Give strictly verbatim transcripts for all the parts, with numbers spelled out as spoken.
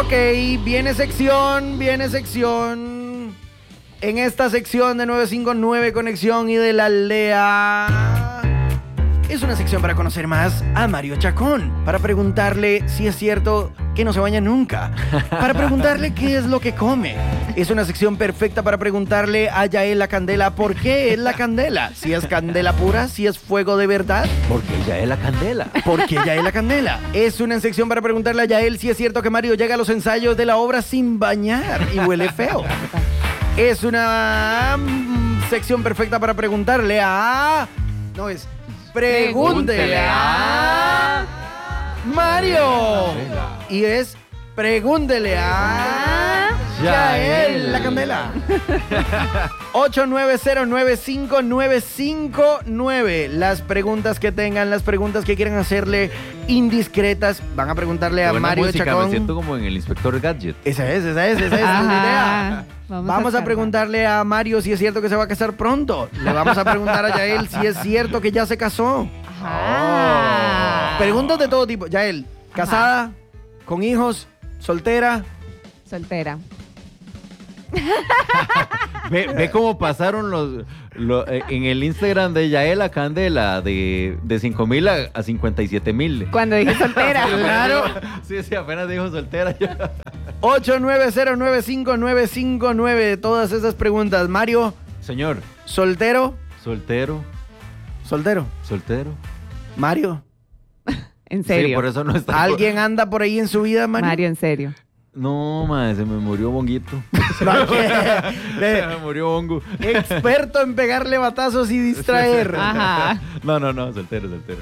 Ok, viene sección, viene sección. En esta sección de nueve cinco nueve Conexión y de la Aldea, es una sección para conocer más a Mario Chacón, para preguntarle si es cierto que no se baña nunca, para preguntarle qué es lo que come. Es una sección perfecta para preguntarle a Yael la Candela por qué es la candela, si es candela pura, si es fuego de verdad. Porque Yael la Candela. ¿Por qué Yael la Candela? Es una sección para preguntarle a Yael si es cierto que Mario llega a los ensayos de la obra sin bañar y huele feo. Es una mm, sección perfecta para preguntarle a... No es... Pregúntele a... Mario. Y es... Pregúntele a... Yael la Candela. ocho nueve cero nueve cinco nueve cinco nueve. Las preguntas que tengan, las preguntas que quieran hacerle indiscretas, van a preguntarle a Buena Mario música, Chacón. Me siento como en el Inspector Gadget. Esa es, esa es, esa es la idea. Vamos, Vamos a, a preguntarle a Mario si es cierto que se va a casar pronto. Le vamos a preguntar a Yael si es cierto que ya se casó. Ajá. Preguntas de todo tipo. Yael, ¿casada? ¿Con hijos? ¿Soltera? Soltera. Ve, ve cómo pasaron los, los eh, en el Instagram de Yael la Candela de, de cinco mil a, a cincuenta y siete mil. Cuando dije soltera. Claro. Sí, sí, apenas dijo soltera. ocho nueve cero nueve cinco nueve cinco nueve. Todas esas preguntas. Mario, Señor, ¿soltero? soltero, ¿Soltero? soltero. Mario, En serio. Sí, por eso no está. ¿alguien anda por ahí en su vida, Mario? Mario, en serio. No, madre, se me murió Bonguito. No, que- Se me murió Bongo. Experto en pegarle batazos y distraer. Ajá. No, no, no, soltero, soltero.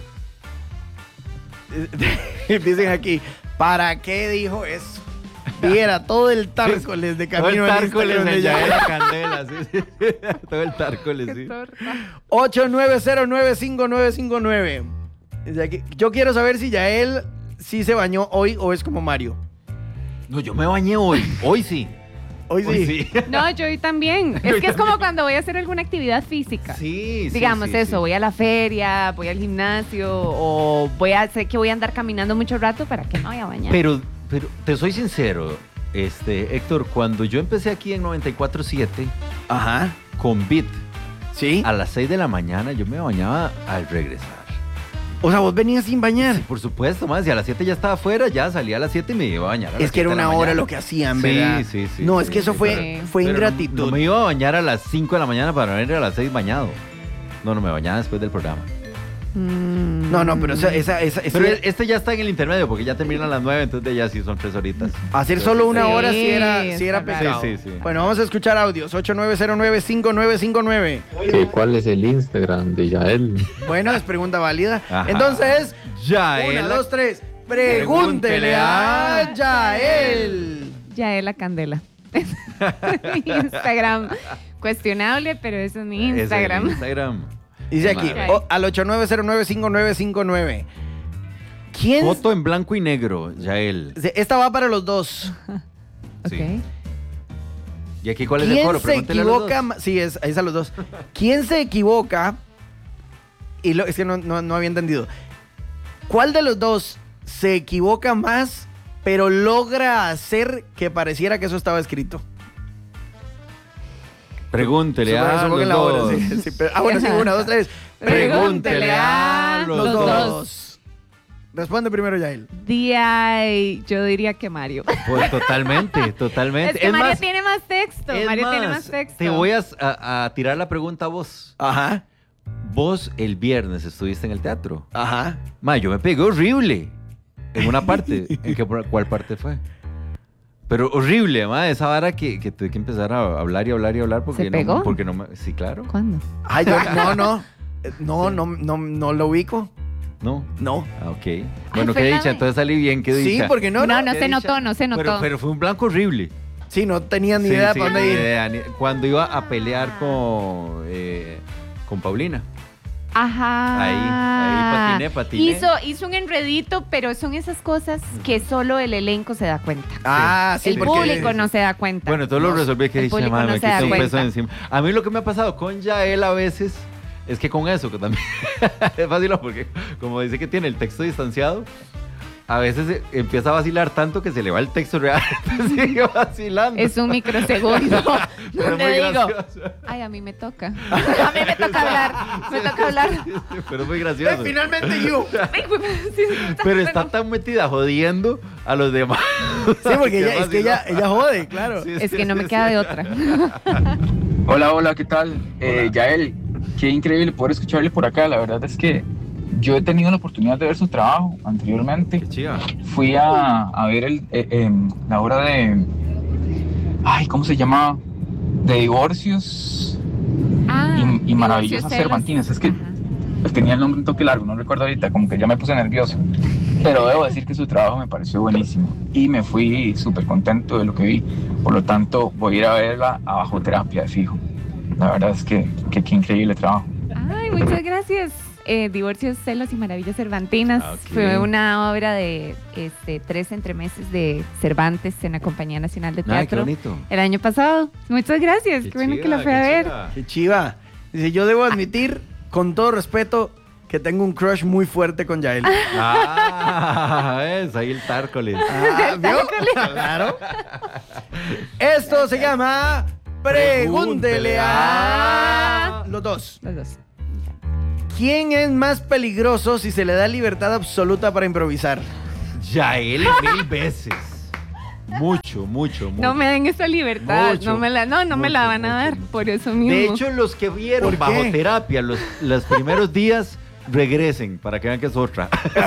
Dicen aquí, ¿para qué dijo eso? Viera todo el tárcoles de Todo el camino al tárcoles Instagram de de Yael Yael. la Candela, sí, sí. Todo el tárcoles, sí. ocho nueve cero nueve cinco nueve cinco nueve. Dice aquí, yo quiero saber si Yael sí se bañó hoy o es como Mario. No, yo me bañé hoy. Hoy sí. Hoy sí. Hoy sí. No, yo hoy también. Es que es como cuando voy a hacer alguna actividad física. Sí, sí, Digamos sí, eso, sí. voy a la feria, voy al gimnasio o voy a, sé que voy a andar caminando mucho rato para que no vaya a bañar. Pero, pero te soy sincero, este, Héctor, cuando yo empecé aquí en noventa y cuatro siete Ajá. con Beat, ¿Sí? a las seis de la mañana yo me bañaba al regresar. O sea, vos venías sin bañar. Sí, por supuesto, más. Si a las siete ya estaba afuera, ya salía a las siete y me iba a bañar. a las Es que era siete de la una hora mañana. lo que hacían, Sí, ¿verdad? sí, sí, No, sí, es que eso sí, fue, pero- fue Pero ingratitud. No, no me iba a bañar a las cinco de la mañana para venir a las seis bañado. No, no me bañaba después del programa. Mm. No, no, pero esa, esa, esa, esa- Pero este ya está en el intermedio porque ya termina a las nueve, entonces ya sí son tres horitas. hacer solo una Sí, hora sí era, sí era está pecado. raro. Sí, sí, sí. Bueno, vamos a escuchar audios. ocho nueve cero nueve cinco nueve cinco nueve. ¿Qué, ¿Cuál es el Instagram de Yael? Bueno, es pregunta válida. Ajá. Entonces, Yael una, la- dos, tres. Pregúntele a Yael. Yael la Candela. Instagram. Cuestionable, pero eso es mi Ese es el Instagram. Instagram. Dice aquí, Madre. o- al ocho nueve cero nueve cinco nueve cinco nueve. ¿Quién? Foto en blanco y negro, Yael. Esta va para los dos. Ok. Sí. ¿Y aquí cuál es el ¿Quién foro? se Pregúntele a los equivoca? dos. ma- Sí, es, ahí están los dos. ¿Quién se equivoca? Y lo, es que no, no, no había entendido. ¿Cuál de los dos se equivoca más, pero logra hacer que pareciera que eso estaba escrito? Pregúntele Supongo- a supongo que los en la hora, dos. sí, sí, pero- ah, bueno, sí, una, dos, tres. Pregúntele a los los dos. dos. Responde primero, Yael. Día, yo diría que Mario. Pues totalmente, totalmente. Es que Mario más, tiene más texto. es Mario tiene más, más texto. Te voy a, a- a tirar la pregunta a vos. Ajá, Vos el viernes estuviste en el teatro. ajá. Ma, yo me pegué horrible. En una parte. ¿En qué, cuál parte fue? Pero horrible, ma, esa vara que, que tuve que empezar a hablar y hablar y hablar porque ¿Se no, pegó? porque no me, sí, claro. ¿Cuándo? Ay, yo, no, no. Eh, No, no, no, no lo ubico. No. No. Ah, ok. Bueno, fue qué la dicha, de- entonces salí bien, qué Sí, dicha. porque no, No, no. no Qué se dicha. notó, no se notó. Pero, pero fue un blanco horrible. Sí, no tenía ni Sí, idea sí, para dónde ni ir. idea, ni- Cuando iba a pelear con, eh, con Paulina. Ajá. Ahí, ahí patiné, patiné. Hizo, hizo un enredito, pero son esas cosas que solo el elenco se da cuenta. Ah, sí, el porque- público no se da cuenta. Bueno, todo lo No, resolví que el dije, público "Madre, no me se da quité un peso cuenta". de encima. A mí lo que me ha pasado con Yael a veces es que con eso, que también es fácil, porque como dice que tiene el texto distanciado, a veces eh, empieza a vacilar tanto que se le va el texto real. Entonces sigue vacilando. Es un microsegundo. Pero Donde muy digo, gracioso. ay, a mí me toca. A mí me toca hablar. Me toca hablar. Pero es muy gracioso. Finalmente yo. Ay, güey, sí, sí, Pero está tan metida jodiendo a los demás. Sí, porque ella, es que ella, ella jode, claro. Sí, Es sí, que no sí, me queda sí. de otra. Hola, hola, ¿qué tal? Eh, Yael, qué increíble poder escucharle por acá. La verdad es que yo he tenido la oportunidad de ver su trabajo anteriormente. Qué chiva. Fui a, a ver el, eh, eh, la obra de... Ay, ¿cómo se llama? De divorcios Ah, y, y divorcios, maravillosas celos. cervantinas. Es que Ajá. tenía el nombre un toque largo, no recuerdo ahorita, como que ya me puse nervioso. Pero debo decir que su trabajo me pareció buenísimo y me fui súper contento de lo que vi. Por lo tanto, voy a ir a verla a Bajo Terapia de fijo. La verdad es que que- qué increíble trabajo. Ay, muchas gracias. Eh, Divorcios, celos y maravillas cervantinas. Ah, ok. Fue una obra de este, tres entremeses de Cervantes en la Compañía Nacional de Ay, qué Teatro bonito. el año pasado. Muchas gracias. Qué, bueno que chiva, la fui qué a ver. chiva. Qué chiva. Dice, yo debo admitir, con todo respeto, que tengo un crush muy fuerte con Yael. Ah, es ahí el tárcoles. Ah, ¿vio? Claro. Esto se llama Pregúntele a los dos. Los dos. ¿Quién es más peligroso si se le da libertad absoluta para improvisar? Yael mil veces. Mucho, mucho, mucho. No me den esa libertad. Mucho, no me la, no, no me la mucho, van a mucho, dar. mucho. Por eso mismo. De hecho, los que vieron ¿Por bajo qué? terapia los, los primeros días, regresen para que vean que es otra.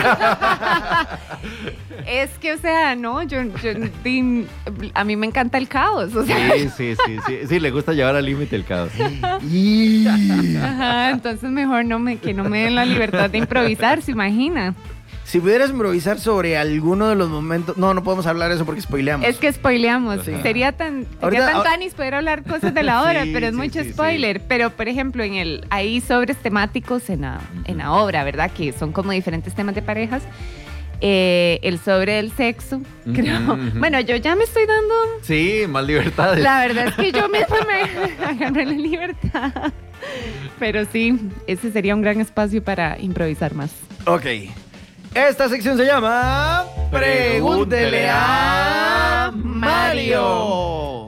es que, o sea, no, yo, yo di- a mí me encanta el caos. O sea, Sí, sí, sí, sí. Sí, le gusta llevar al límite el caos. Y... ajá, entonces mejor no me, que no me den la libertad de improvisar, ¿se imagina? Si pudieras improvisar sobre alguno de los momentos... No, no podemos hablar de eso porque spoileamos. Es que spoileamos. Sí. Sería tan, sería Ahorita- tan ahora- tanis poder hablar cosas de la obra, Sí, pero es sí, mucho sí, spoiler. Pero, por ejemplo, en el hay sobres temáticos en la, en la obra, ¿verdad? Que son como diferentes temas de parejas. Eh, el sobre del sexo, creo. Ujú, ujú. Bueno, yo ya me estoy dando... Sí, más libertades. La verdad es que yo misma me agarré la libertad. Pero sí, ese sería un gran espacio para improvisar más. Ok. Esta sección se llama... Pregúntele a Mario.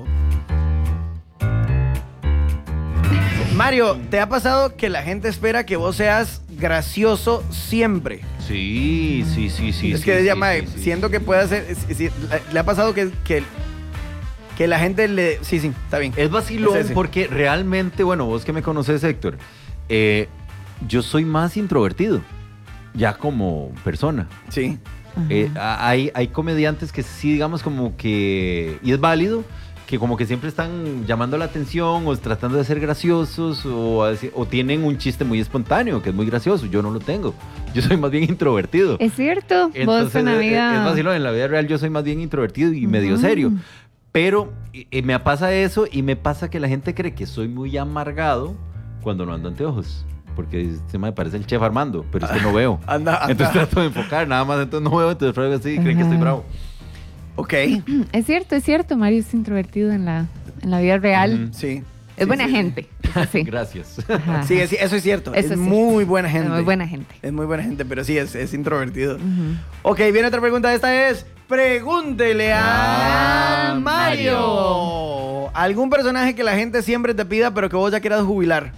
Mario, ¿te ha pasado que la gente espera que vos seas gracioso siempre? Sí, sí, sí, sí. es sí, que sí, decía, sí, mae, sí, sí. siento que puede hacer... es- es- le- le ha pasado que, que, que la gente le... Sí, sí, está bien. Es vacilón Es ese. porque realmente, bueno, vos que me conoces, Héctor, eh, yo soy más introvertido, ya como persona. Sí. Eh, a- hay, hay comediantes que sí, digamos, como que, y es válido, que como que siempre están llamando la atención o tratando de ser graciosos o, así- o tienen un chiste muy espontáneo, que es muy gracioso. Yo no lo tengo. Yo soy más bien introvertido. Es cierto, vos en la es- vida... Es vacilón, en la vida real yo soy más bien introvertido y medio serio. Pero eh, eh, me pasa eso y me pasa que la gente cree que soy muy amargado cuando no ando anteojos. Porque se me parece el chef Armando, pero es que no veo. Anda, anda. Entonces trato de enfocar, nada más, entonces no veo, entonces ruego así y creen que estoy Ajá. bravo. Ok. Es cierto, es cierto, Mario es introvertido en la, en la vida real. Ujú. Sí. Es Sí, buena sí, gente. eso sí. Gracias. Ajá. Sí, es- eso es cierto. Eso es sí. muy buena gente. Es muy buena gente. Es muy buena gente, pero sí, es, es introvertido. Ujú. Ok, viene otra pregunta. Esta es... Pregúntele a Ah, Mario. ¿Algún personaje que la gente siempre te pida, pero que vos ya quieras jubilar?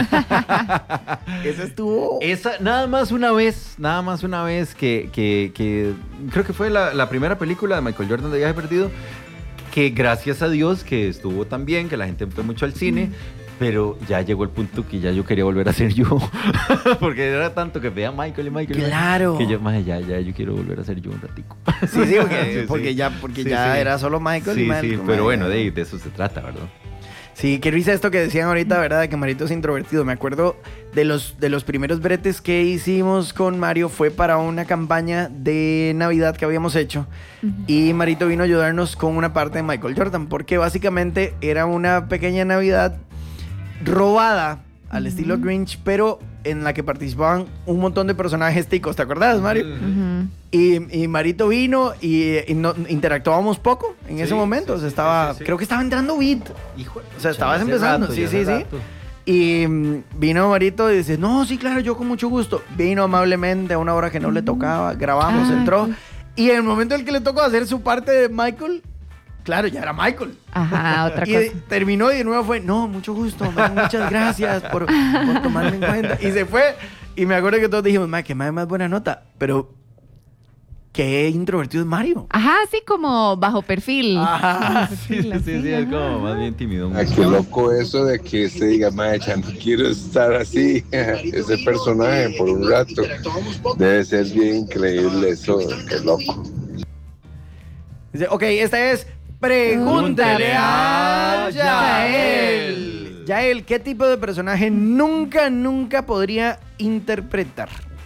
Ese estuvo... Esa, nada más una vez, nada más una vez que, que, que creo que fue la, la primera película de Michael Jordan de Viaje Perdido, que gracias a Dios que estuvo tan bien, que la gente fue mucho al cine, pero ya llegó el punto que ya yo quería volver a ser yo, porque era tanto que veía a Michael y Michael, y Claro. que yo, más ya, ya, yo quiero volver a ser yo un ratico. Sí, sí, porque, Sí, sí. porque ya, porque Sí, ya sí. era solo Michael y Sí, Malcolm. sí, pero Ay, bueno, ay. de, de eso se trata, ¿verdad? Sí, qué risa esto que decían ahorita, ¿verdad? De que Marito es introvertido. Me acuerdo de los, de los primeros bretes que hicimos con Mario. Fue para una campaña de Navidad que habíamos hecho. Ujú. Y Marito vino a ayudarnos con una parte de Michael Jordan. Porque básicamente era una pequeña Navidad robada al Ujú. estilo Grinch, pero en la que participaban un montón de personajes ticos. ¿Te acordás, Mario? Ujú. Y, y Marito vino y, y no, interactuábamos poco en Sí, ese momento. sí, O sea, sí, estaba, sí, sí. creo que estaba entrando beat. Hijo, O sea, estabas empezando, sí, sí, sí. sí. Y mm, vino Marito y dice, no, sí, claro, yo con mucho gusto. Vino amablemente a una hora que no le tocaba, grabamos, Ah, entró. ok. Y en el momento en el que le tocó hacer su parte de Michael, claro, ya era Michael. Ajá, otra Y cosa. de- terminó y de nuevo fue, no, mucho gusto, ma, muchas gracias por, por tomarme en cuenta. Y se fue. Y me acuerdo que todos dijimos, ma, que más más buena nota. Pero, qué introvertido es Mario. Ajá, sí, como bajo perfil. Ajá. Sí, sí, sí, sí, es como más bien tímido. Ah, qué loco eso de que se diga, mae, ya no quiero estar así, ese personaje por un rato. Debe ser bien increíble eso, qué loco. Dice, ok, esta es Pregúntale a Yael. Yael, ¿qué tipo de personaje nunca, nunca podría interpretar?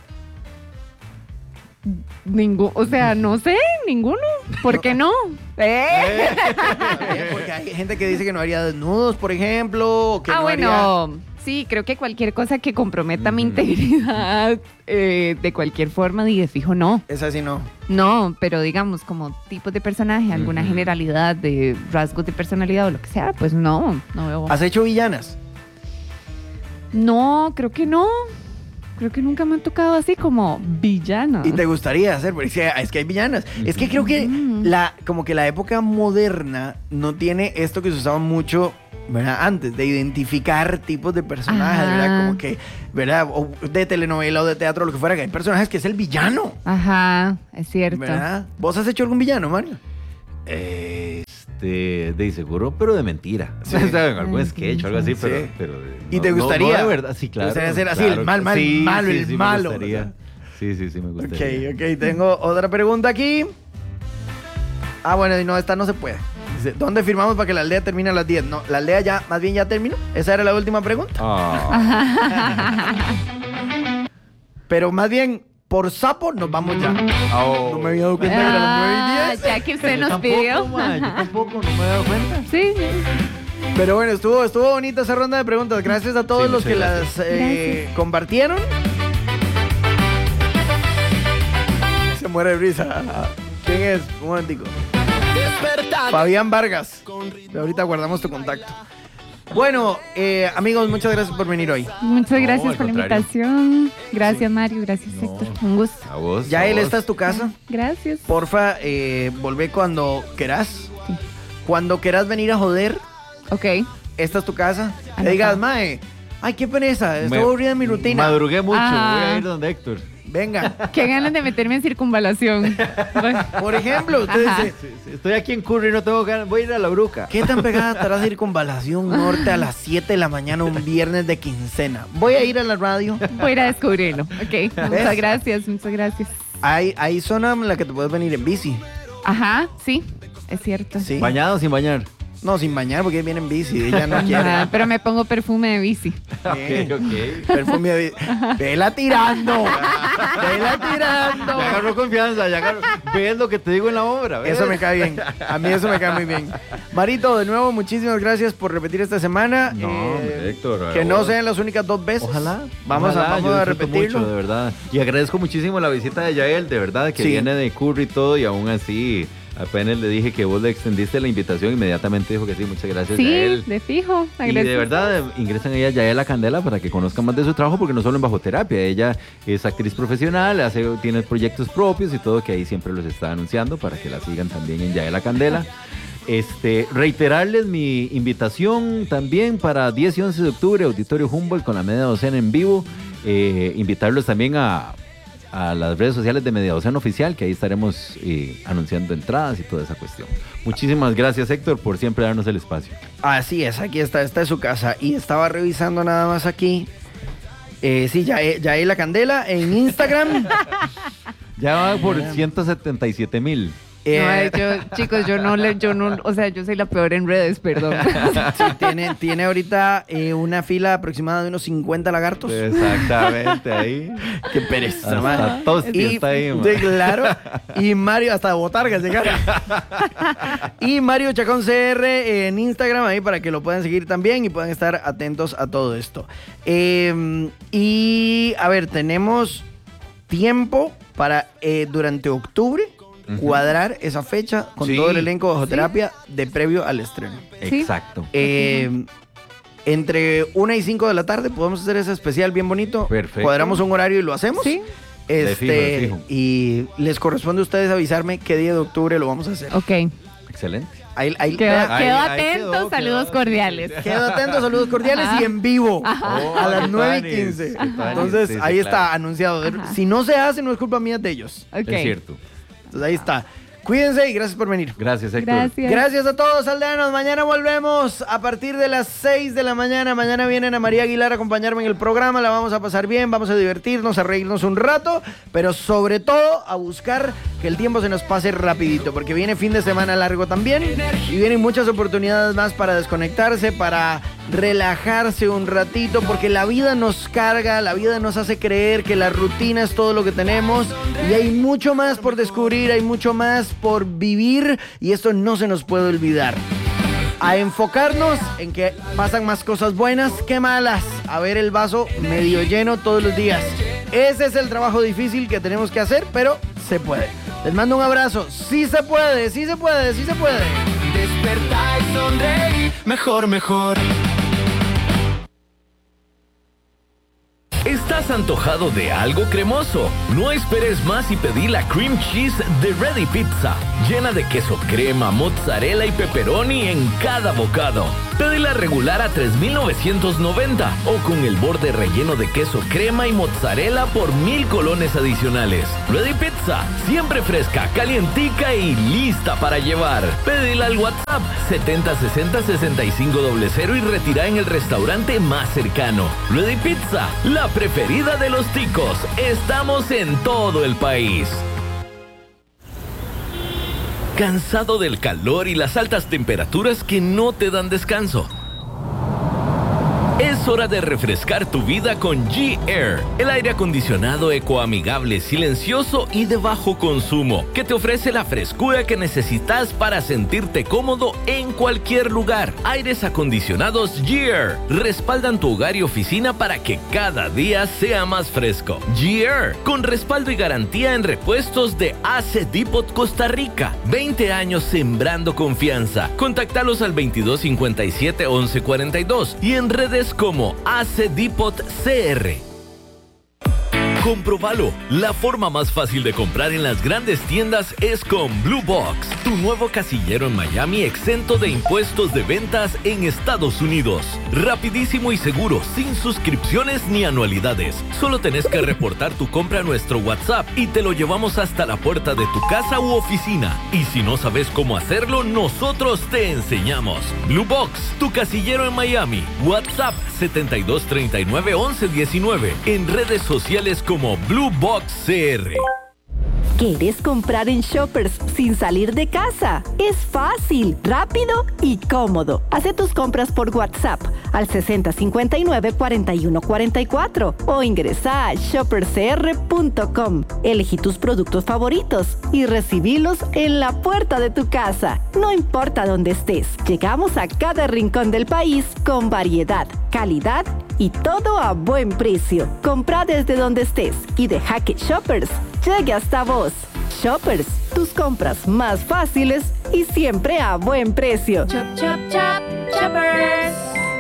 Ningún, o sea, no sé, ninguno. ¿Por qué no? ¿Eh? Porque hay gente que dice que no haría desnudos, por ejemplo. o Que ah, no bueno, haría- sí, creo que cualquier cosa que comprometa mi integridad eh, de cualquier forma, y de fijo no. Esa sí no. No, pero digamos, como tipos de personaje, alguna Ujú. generalidad de rasgos de personalidad o lo que sea, pues no, no veo. ¿Has hecho villanas? No, creo que no. Creo que nunca me han tocado así como villana. ¿Y te gustaría hacer? Porque es que, es que hay villanas. Es que creo que Ujú. la, como que la época moderna no tiene esto que se usaba mucho, ¿verdad? Antes, de identificar tipos de personajes, Ajá. ¿verdad? Como que, ¿verdad? O de telenovela o de teatro, lo que fuera, que hay personajes que es el villano, Ajá, es cierto. ¿verdad? ¿Vos has hecho algún villano, Mario? Este, de seguro, pero de mentira. Sí. O sea, en algún Ay, sketch o algo así, sí. pero, pero de- ¿Y no- te no- gustaría? No, de verdad, sí, claro. gustaría ser así, claro. el mal, mal, Sí, malo, sí, el sí, malo, Me gustaría. o sea. Sí, sí, sí, me gustaría. Ok, ok, tengo otra pregunta aquí. Ah, bueno, y no, esta no se puede. Dice, ¿dónde firmamos para que la aldea termine a las diez? No, la aldea ya, más bien ya terminó. Esa era la última pregunta. Ah. Pero más bien, por sapo, nos vamos ya. Oh. No me había dado cuenta que era las nueve y Ah, diez. ya que usted nos Tampoco, pidió. ma, yo tampoco, no me he dado cuenta. Sí, Pero bueno, estuvo, estuvo bonita esa ronda de preguntas. Gracias a todos Sí, los que muchas las eh, compartieron. Se muere de risa. ¿Quién es? Un momentico. Fabián Vargas. Ahorita guardamos tu contacto. Bueno, eh, amigos, muchas gracias por venir hoy. muchas No, gracias al por la contrario. invitación. Gracias, Mario. Gracias, No. Héctor. Un gusto. A vos. Ya a él, vos. esta es tu casa. Gracias. Porfa, eh, volvé cuando querás. Sí. Cuando querás venir a joder, Ok. esta es tu casa. Anotado. Le digas, mae, ay, qué pereza, estoy Me- aburrida en mi rutina. Madrugué mucho, Ah. voy a ir donde Héctor. Venga. Qué ganas de meterme en circunvalación. Bueno, Por ejemplo, usted Ajá. dice, Sí, sí, estoy aquí en Curry, no tengo ganas, voy a ir a la Bruca. ¿qué tan pegada estará Circunvalación Norte a las siete de la mañana un viernes de quincena? Voy a ir a la radio. voy a ir a descubrirlo. Ok. Muchas ¿Ves? gracias, muchas gracias. Hay, hay zona en la que te puedes venir en bici. Ajá, sí, es cierto. Sí. ¿Bañado o sin bañar? No, sin bañar porque viene en bici. Ella no Ajá, quiere. pero me pongo perfume de bici. Bien. Ok, ok. Perfume de bici. Vela tirando. Vela tirando. Ya agarró confianza, ya agarró. Ves lo que te digo en la obra, ¿ves? Eso me cae bien. A mí eso me cae muy bien. Marito, de nuevo, muchísimas gracias por repetir esta semana. No, Eh, hombre, Héctor. que a no vos. sean las únicas dos veces. Ojalá. Vamos ojalá, a, vamos yo a disfruto repetirlo. mucho, de verdad. Y agradezco muchísimo la visita de Yael, de verdad, que Sí. viene de Curry y todo, y aún así, apenas le dije que vos le extendiste la invitación, inmediatamente dijo que sí, muchas gracias, Sí, Yael. de fijo. Y de verdad, ingresen ahí a Yael La Candela para que conozcan más de su trabajo, porque no solo en bajoterapia, ella es actriz profesional, hace, tiene proyectos propios y todo, que ahí siempre los está anunciando para que la sigan también en Yael La Candela. Este, reiterarles mi invitación también para diez y once de octubre, Auditorio Humboldt con la Media Docena en vivo. Eh, invitarlos también a, a las redes sociales de Media Docena Oficial, que ahí estaremos eh, anunciando entradas y toda esa cuestión. Muchísimas gracias, Héctor, por siempre darnos el espacio. Así es, aquí está, esta es su casa. Y estaba revisando nada más aquí. Eh, sí, ya, ya hay la candela en Instagram. Ya va por ciento setenta y siete mil. Eh, No, yo, chicos, yo no le, yo no, o sea, yo soy la peor en redes, perdón. sí, tiene, tiene ahorita eh, una fila aproximada de unos cincuenta lagartos. Exactamente, ahí. Qué pereza, man. Hasta Tosti Y, está ahí, man. sí, claro. Y Mario, hasta botargas llegaron. Y Mario Chacón C R en Instagram, ahí para que lo puedan seguir también y puedan estar atentos a todo esto. Eh, y a ver, tenemos tiempo para eh, durante octubre Ujú. cuadrar esa fecha con Sí. todo el elenco de Bajoterapia de previo al estreno. Sí. Exacto. Eh, entre una y cinco de la tarde podemos hacer ese especial bien bonito. Perfecto. Cuadramos un horario y lo hacemos. Sí. Este, De fijo, de fijo. Y les corresponde a ustedes avisarme qué día de octubre lo vamos a hacer. Ok. Excelente. Ahí, ahí, Quedó, vea, quedó ahí atento, quedó, saludos quedó. cordiales. quedo atento, saludos cordiales Ajá. y en vivo Oh, a las qué nueve y tuanis, quince. qué tuanis. Entonces, Sí, sí, ahí claro. está anunciado. Ajá. Si no se hace, no es culpa mía, de ellos. Ok. Es cierto. Entonces, ahí está. Cuídense y gracias por venir. Gracias, Héctor. Gracias. Gracias a todos, aldeanos. Mañana volvemos a partir de las seis de la mañana. Mañana viene Ana María Aguilar a acompañarme en el programa. La vamos a pasar bien, vamos a divertirnos, a reírnos un rato, pero sobre todo a buscar que el tiempo se nos pase rapidito, porque viene fin de semana largo también y vienen muchas oportunidades más para desconectarse, para relajarse un ratito, porque la vida nos carga, la vida nos hace creer que la rutina es todo lo que tenemos y hay mucho más por descubrir, hay mucho más por vivir y esto no se nos puede olvidar. A enfocarnos en que pasan más cosas buenas que malas, a ver el vaso medio lleno todos los días. Ese es el trabajo difícil que tenemos que hacer, pero se puede. Les mando un abrazo. Sí se puede, sí se puede, sí se puede. Despertar y sonreír, mejor, mejor. ¿Estás antojado de algo cremoso? No esperes más y pedí la cream cheese de Ready Pizza, llena de queso crema, mozzarella y pepperoni en cada bocado. Pedila regular a tres mil novecientos noventa o con el borde relleno de queso crema y mozzarella por mil colones adicionales. Ready Pizza, siempre fresca, calientica y lista para llevar. Pedila al WhatsApp setenta sesenta sesenta y cinco cero cero y retira en el restaurante más cercano. Ready Pizza, la preferida de los ticos. Estamos en todo el país. ¿Cansado del calor y las altas temperaturas que no te dan descanso? Es hora de refrescar tu vida con G-Air, el aire acondicionado ecoamigable, silencioso y de bajo consumo, que te ofrece la frescura que necesitas para sentirte cómodo en cualquier lugar. Aires acondicionados G-Air respaldan tu hogar y oficina para que cada día sea más fresco. G-Air, con respaldo y garantía en repuestos de A C Depot Costa Rica. veinte años sembrando confianza. Contáctalos al veintidós cincuenta y siete once cuarenta y dos y en redes como A C Depot C R. Comprobalo. La forma más fácil de comprar en las grandes tiendas es con Blue Box, tu nuevo casillero en Miami exento de impuestos de ventas en Estados Unidos. Rapidísimo y seguro, sin suscripciones ni anualidades. Solo tenés que reportar tu compra a nuestro WhatsApp y te lo llevamos hasta la puerta de tu casa u oficina. Y si no sabes cómo hacerlo, nosotros te enseñamos. Blue Box, tu casillero en Miami. WhatsApp setenta y dos treinta y nueve once diecinueve. En redes sociales como Blue Box C R. ¿Quieres comprar en Shoppers sin salir de casa? Es fácil, rápido y cómodo. Haz tus compras por WhatsApp al sesenta cincuenta y nueve cuarenta y uno cuarenta y cuatro o ingresa a shoppers c r punto com. Elegí tus productos favoritos y recibílos en la puerta de tu casa. No importa dónde estés, llegamos a cada rincón del país con variedad, calidad y todo a buen precio. Compra desde donde estés y deja que Shoppers llegue hasta vos. Shoppers, tus compras más fáciles y siempre a buen precio. Chop, chop, chop, Shoppers.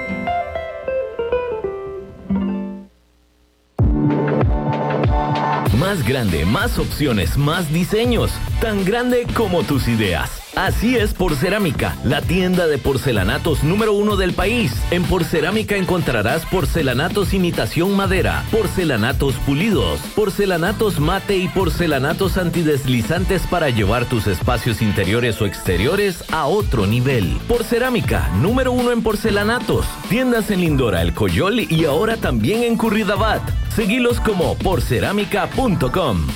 Más grande, más opciones, más diseños. Tan grande como tus ideas. Así es Porcerámica, la tienda de porcelanatos número uno del país. En Porcerámica encontrarás porcelanatos imitación madera, porcelanatos pulidos, porcelanatos mate y porcelanatos antideslizantes para llevar tus espacios interiores o exteriores a otro nivel. Porcerámica, número uno en porcelanatos. Tiendas en Lindora, El Coyol y ahora también en Curridabat. Seguilos como porcerámica punto com.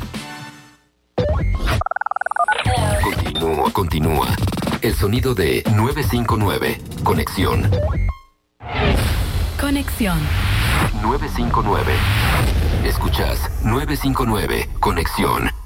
Continúa, continúa. El sonido de nueve cinco nueve. Conexión. Conexión. nueve cinco nueve. Escuchas nueve cinco nueve. Conexión.